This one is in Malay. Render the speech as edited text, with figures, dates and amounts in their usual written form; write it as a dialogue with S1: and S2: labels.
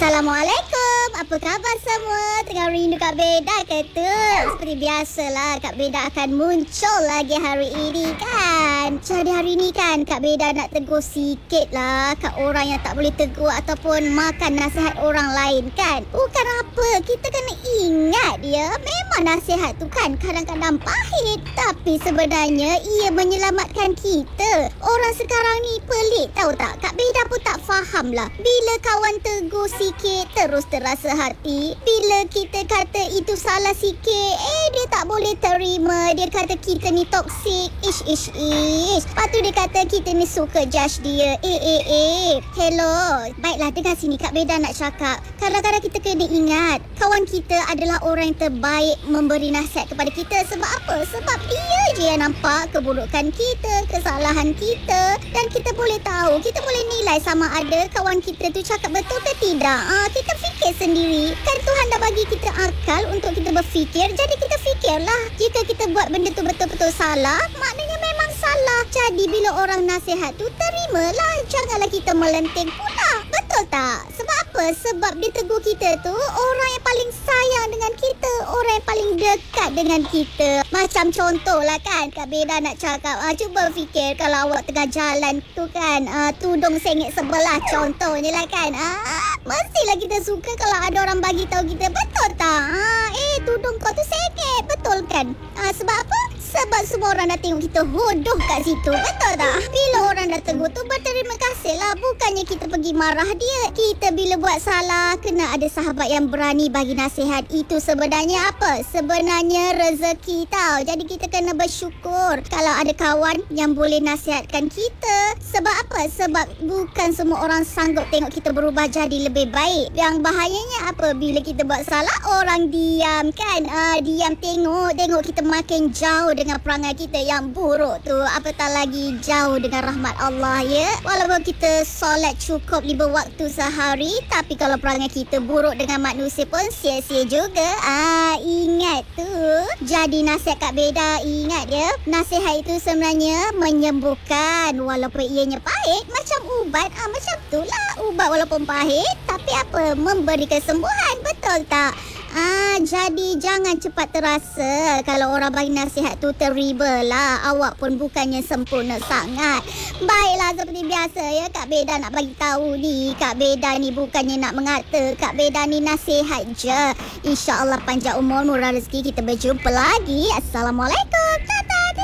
S1: Assalamualaikum. Apa khabar semua? Tengah rindu Kak Beda ke tu? Seperti biasalah, Kak Beda akan muncul lagi hari ini kan. Jadi hari ini kan Kak Beda nak tegur sikit lah kat orang yang tak boleh tegur ataupun makan nasihat orang lain kan. Bukan apa, kita kena ingat dia. Memang nasihat tu kan kadang-kadang pahit, tapi sebenarnya ia menyelamatkan kita. Orang sekarang ni pelik tahu tak? Kak Beda pun tak faham lah. Bila kawan tegur sikit terus terasa hati. Bila kita kata itu salah sikit, dia tak boleh terima. Dia kata kita ni toksik. Ish. Lepas tu dia kata kita ni suka judge dia. Hello. Baiklah, dengar sini Kak Beda nak cakap. Kadang-kadang kita kena ingat kawan kita adalah orang yang terbaik memberi nasihat kepada kita. Sebab apa? Sebab dia je yang nampak keburukan kita, kesalahan kita. Dan kita boleh tahu, kita boleh nilai sama ada kawan kita tu cakap betul ke tidak. Kita fikir sendiri. Kan Tuhan dah bagi kita akal untuk kita berfikir. Jadi kita fikirlah. Jika kita buat benda tu betul-betul salah, maknanya memang salah. Jadi bila orang nasihat tu, terimalah. Janganlah kita melenting pula. Betul tak? Sebab apa? Sebab dia tegur kita tu orang yang paling sayang dengan kita, orang yang paling dekat dengan kita. Macam contoh lah kan, Kak Beda nak cakap, cuba fikir kalau awak tengah jalan tu kan, tudung sengit sebelah contohnya lah kan. Mestilah kita suka kalau ada orang bagi tahu kita, betul tak? Tudung kau tu sengit, betul kan? Sebab apa? Sebab semua orang dah tengok kita hodoh kat situ, betul tak? Bila orang dah tegur tu, berterima kasih lah. Bukannya kita pergi marah dia. Kita bila buat salah, kena ada sahabat yang berani bagi nasihat. Itu sebenarnya apa? Sebenarnya rezeki tau. Jadi kita kena bersyukur kalau ada kawan yang boleh nasihatkan kita. Sebab apa? Sebab bukan semua orang sanggup tengok kita berubah jadi lebih baik. Yang bahayanya apa? Bila kita buat salah, orang diam kan? Diam tengok kita makin jauh dengan perangai kita yang buruk tu. Apatah lagi jauh dengan rahmat Allah ya. Walaupun kita solat cukup 5 waktu sehari, tapi kalau perangai kita buruk dengan manusia pun sia-sia juga. Ingat tu. Jadi nasihat Kak Beda, ingat ya, nasihat itu sebenarnya menyembuhkan walaupun ianya pahit. Macam ubat, macam tu lah. Ubat walaupun pahit, tapi apa? Memberi kesembuhan, betul tak? Jadi jangan cepat terasa kalau orang bagi nasihat tu, terimalah. Awak pun bukannya sempurna sangat. Baiklah, seperti biasa ya, Kak Beda nak bagi tahu ni, Kak Beda ni bukannya nak mengata, Kak Beda ni nasihat je. InsyaAllah panjang umur, murah rezeki, kita berjumpa lagi. Assalamualaikum. Tata.